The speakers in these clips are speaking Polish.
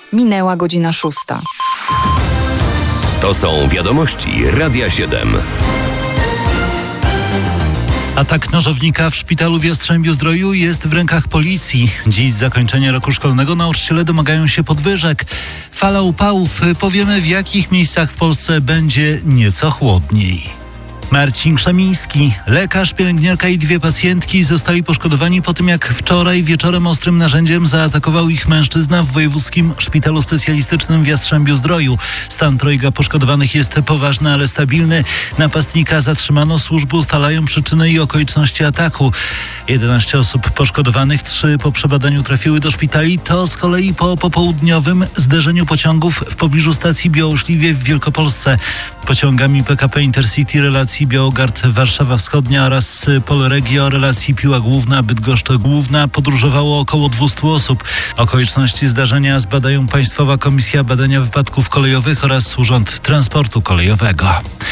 Minęła godzina 6. To są wiadomości Radia 7. Atak nożownika w szpitalu w Jastrzębiu-Zdroju jest w rękach policji. Dziś z zakończenia roku szkolnego nauczyciele domagają się podwyżek. Fala upałów. Powiemy, w jakich miejscach w Polsce będzie nieco chłodniej. Marcin Krzemiński, lekarz, pielęgniarka i 2 pacjentki zostali poszkodowani po tym, jak wczoraj wieczorem ostrym narzędziem zaatakował ich mężczyzna w wojewódzkim szpitalu specjalistycznym w Jastrzębiu-Zdroju. Stan trojga poszkodowanych jest poważny, ale stabilny. Napastnika zatrzymano, służby ustalają przyczyny i okoliczności ataku. 11 osób poszkodowanych, 3 po przebadaniu trafiły do szpitali. To z kolei po popołudniowym zderzeniu pociągów w pobliżu stacji Białoszliwie w Wielkopolsce. Pociągami PKP Intercity relacji Białogard-Warszawa Wschodnia oraz Polregio relacji Piła Główna-Bydgoszcz Główna podróżowało około 200 osób. Okoliczności zdarzenia zbadają Państwowa Komisja Badania Wypadków Kolejowych oraz Urząd Transportu Kolejowego.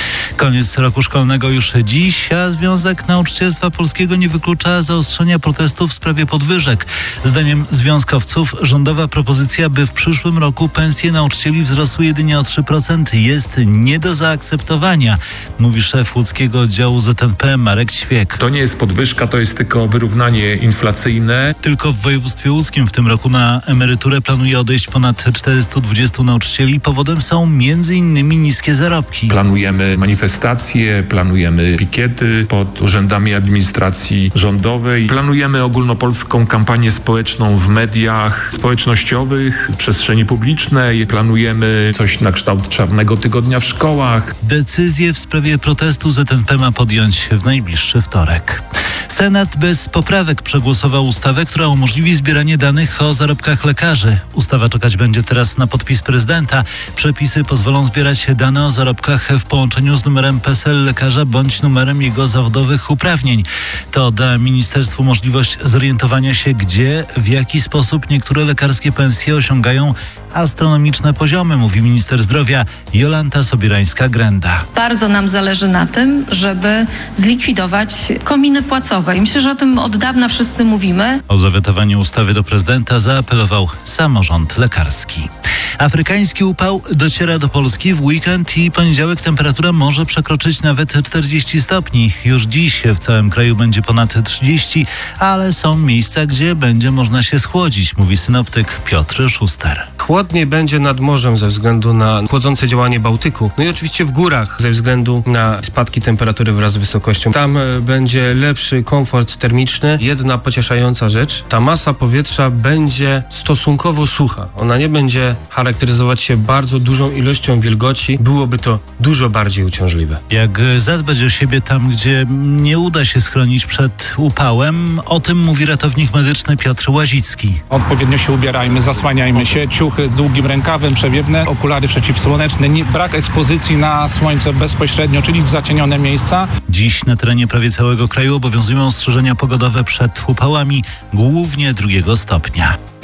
Koniec roku szkolnego już dziś, a Związek Nauczycielstwa Polskiego nie wyklucza zaostrzenia protestów w sprawie podwyżek. Zdaniem związkowców rządowa propozycja, by w przyszłym roku pensje nauczycieli wzrosły jedynie o 3%, jest nie do zaakceptowania, mówi szef łódzkiego oddziału ZNP Marek Ćwiek. To nie jest podwyżka, to jest tylko wyrównanie inflacyjne. Tylko w województwie łódzkim w tym roku na emeryturę planuje odejść ponad 420 nauczycieli. Powodem są m.in. niskie zarobki. Planujemy manifestacje, planujemy pikiety pod urzędami administracji rządowej. Planujemy ogólnopolską kampanię społeczną w mediach społecznościowych, w przestrzeni publicznej. Planujemy coś na kształt Czarnego Tygodnia w szkołach. Decyzję w sprawie protestu ZNP ma podjąć w najbliższy wtorek. Senat bez poprawek przegłosował ustawę, która umożliwi zbieranie danych o zarobkach lekarzy. Ustawa czekać będzie teraz na podpis prezydenta. Przepisy pozwolą zbierać dane o zarobkach w połączeniu z numerem PESEL lekarza bądź numerem jego zawodowych uprawnień. To da ministerstwu możliwość zorientowania się, gdzie, w jaki sposób niektóre lekarskie pensje osiągają astronomiczne poziomy, mówi minister zdrowia Jolanta Sobierańska-Grenda. Bardzo nam zależy na tym, żeby zlikwidować kominy płacowe i myślę, że o tym od dawna wszyscy mówimy. O zawetowanie ustawy do prezydenta zaapelował samorząd lekarski. Afrykański upał dociera do Polski w weekend i poniedziałek temperatura może przekroczyć nawet 40 stopni. Już dziś w całym kraju będzie ponad 30, ale są miejsca, gdzie będzie można się schłodzić, mówi synoptyk Piotr Szuster. Chłodniej będzie nad morzem ze względu na chłodzące działanie Bałtyku. No i oczywiście w górach ze względu na spadki temperatury wraz z wysokością. Tam będzie lepszy komfort termiczny. Jedna pocieszająca rzecz, ta masa powietrza będzie stosunkowo sucha. Ona nie będzie charakteryzować się bardzo dużą ilością wilgoci. Byłoby to dużo bardziej uciążliwe. Jak zadbać o siebie tam, gdzie nie uda się schronić przed upałem? O tym mówi ratownik medyczny Piotr Łazicki. Odpowiednio się ubierajmy, zasłaniajmy się, ciuchy z długim rękawem, przewiewne, okulary przeciwsłoneczne, brak ekspozycji na słońce bezpośrednio, czyli zacienione miejsca. Dziś na terenie prawie całego kraju obowiązują ostrzeżenia pogodowe przed upałami, głównie 2 stopnia.